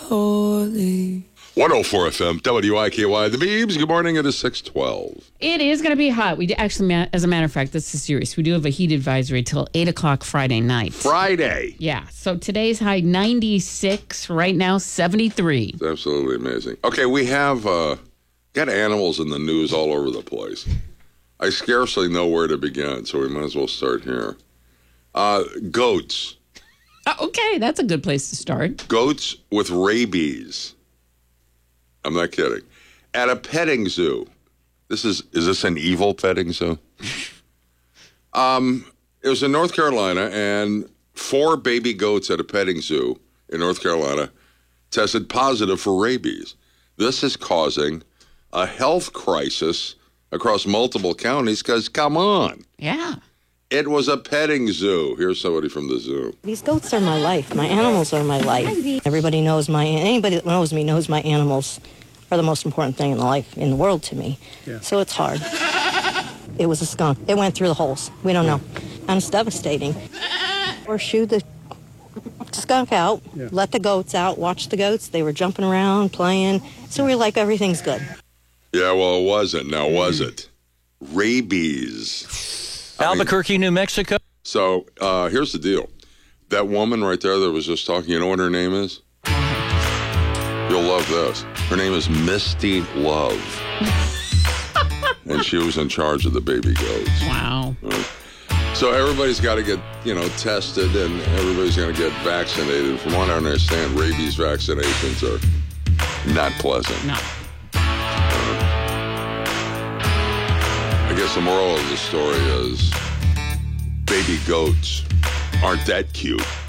holy. 104 FM, WIKY, The Beebs. Good morning. It is 6:12. It is going to be hot. We actually, as a matter of fact, this is serious. We do have a heat advisory till 8 o'clock Friday night. Friday. Yeah. So today's high 96, right now 73. It's absolutely amazing. Okay, we have got animals in the news all over the place. I scarcely know where to begin, so we might as well start here. Goats. Okay, that's a good place to start. Goats with rabies. I'm not kidding. At a petting zoo. Is this an evil petting zoo? It was in North Carolina, and 4 baby goats at a petting zoo in North Carolina tested positive for rabies. This is causing a health crisis across multiple counties because, come on. Yeah. It was a petting zoo. Here's somebody from the zoo. These goats are my life. My animals are my life. Anybody that knows me knows my animals are the most important thing in the world to me. Yeah. So it's hard. It was a skunk. It went through the holes. We don't know. And it's devastating. Or shoo the skunk out, let the goats out, watch the goats. They were jumping around, playing. So we were like, everything's good. Yeah, well, it wasn't. Now, was it? Rabies. Albuquerque, New Mexico. So here's the deal. That woman right there that was just talking, you know what her name is? You'll love this. Her name is Misty Love. And she was in charge of the baby goats. Wow. So everybody's got to get, tested, and everybody's going to get vaccinated. From what I understand, rabies vaccinations are not pleasant. No. I guess the moral of the story is baby goats aren't that cute.